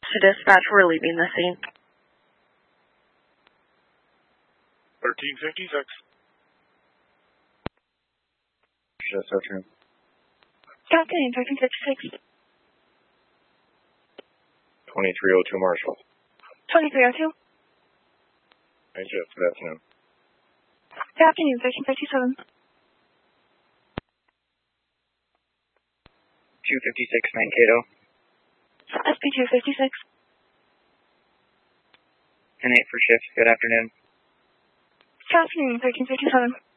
To dispatch, we're leaving the scene. 1356. Just afternoon. Good afternoon, 1356. 2302 Marshall. 2302. Hey, Jeff, good afternoon. Good afternoon, 1357. 256 Mankato. SP 256. 10-8 for shift. Good afternoon. Good afternoon, 1357.